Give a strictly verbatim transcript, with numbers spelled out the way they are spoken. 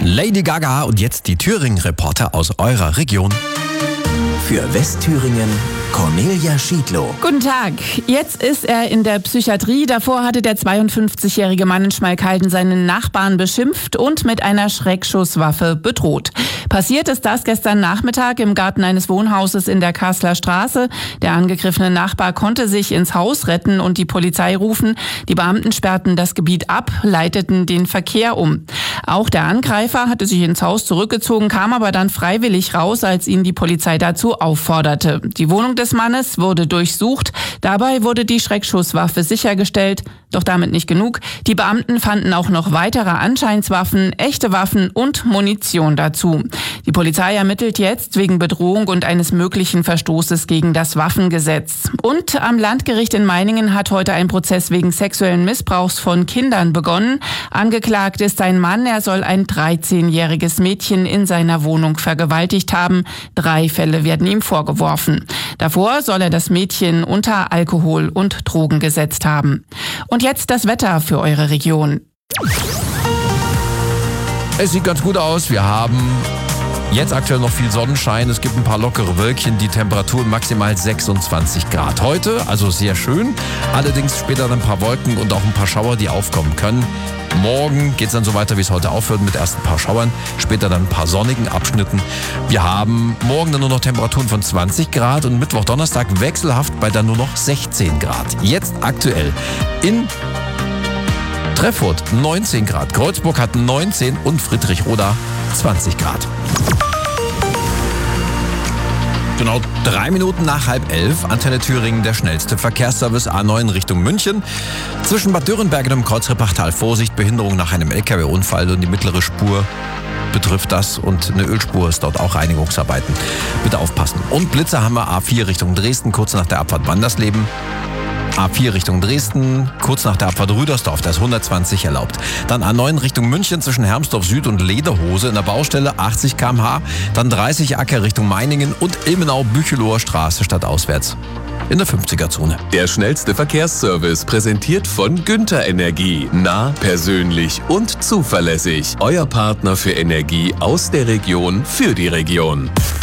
Lady Gaga und jetzt die Thüringen-Reporter aus eurer Region. Für Westthüringen Cornelia Schiedlow. Guten Tag. Jetzt ist er in der Psychiatrie. Davor hatte der zweiundfünfzigjährige Mann in Schmalkalden seinen Nachbarn beschimpft und mit einer Schreckschusswaffe bedroht. Passiert ist das gestern Nachmittag im Garten eines Wohnhauses in der Kasseler Straße. Der angegriffene Nachbar konnte sich ins Haus retten und die Polizei rufen. Die Beamten sperrten das Gebiet ab, leiteten den Verkehr um. Auch der Angreifer hatte sich ins Haus zurückgezogen, kam aber dann freiwillig raus, als ihn die Polizei dazu aufforderte. Die Wohnung des Mannes wurde durchsucht. Dabei wurde die Schreckschusswaffe sichergestellt. Doch damit nicht genug. Die Beamten fanden auch noch weitere Anscheinswaffen, echte Waffen und Munition dazu. Die Polizei ermittelt jetzt wegen Bedrohung und eines möglichen Verstoßes gegen das Waffengesetz. Und am Landgericht in Meiningen hat heute ein Prozess wegen sexuellen Missbrauchs von Kindern begonnen. Angeklagt ist ein Mann, er soll ein dreizehnjähriges Mädchen in seiner Wohnung vergewaltigt haben. Drei Fälle werden ihm vorgeworfen. Davor soll er das Mädchen unter Alkohol- und Drogen gesetzt haben. Und jetzt das Wetter für eure Region. Es sieht ganz gut aus. Wir haben jetzt aktuell noch viel Sonnenschein. Es gibt ein paar lockere Wölkchen. Die Temperatur maximal sechsundzwanzig Grad. Heute, also sehr schön. Allerdings später dann ein paar Wolken und auch ein paar Schauer, die aufkommen können. Morgen geht es dann so weiter, wie es heute aufhört, mit erst ein paar Schauern, später dann ein paar sonnigen Abschnitten. Wir haben morgen dann nur noch Temperaturen von zwanzig Grad und Mittwoch, Donnerstag wechselhaft bei dann nur noch sechzehn Grad. Jetzt aktuell in Treffurt neunzehn Grad, Kreuzburg hat neunzehn und Friedrichroda zwanzig Grad. Genau drei Minuten nach halb elf, Antenne Thüringen, der schnellste Verkehrsservice A neun Richtung München. Zwischen Bad Dürrenberg und dem Kreuz Rippachtal Vorsicht, Behinderung nach einem L K W-Unfall und die mittlere Spur betrifft das und eine Ölspur ist dort auch Reinigungsarbeiten. Bitte aufpassen. Und Blitze haben wir A vier Richtung Dresden, kurz nach der Abfahrt Wandersleben. A vier Richtung Dresden, kurz nach der Abfahrt Rüdersdorf, da ist hundertzwanzig erlaubt. Dann A neun Richtung München zwischen Hermsdorf Süd und Lederhose in der Baustelle achtzig Kilometer pro Stunde. Dann dreißig Acker Richtung Meiningen und Ilmenau-Bücheloher Straße stadtauswärts in der fünfziger-Zone. Der schnellste Verkehrsservice präsentiert von Günther Energie. Nah, persönlich und zuverlässig. Euer Partner für Energie aus der Region für die Region.